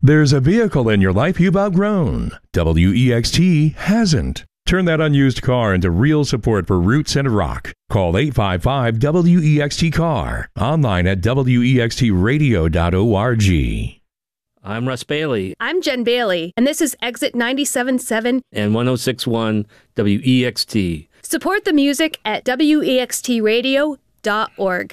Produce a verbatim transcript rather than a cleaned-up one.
There's a vehicle in your life you've outgrown. W E X T hasn't. Turn that unused car into real support for Roots and Rock. Call eight five five W E X T C A R. Online at W E X T radio dot org. I'm Russ Bailey. I'm Jen Bailey, and this is Exit ninety-seven point seven and one oh six point one W E X T. Support the music at W E X T radio dot org.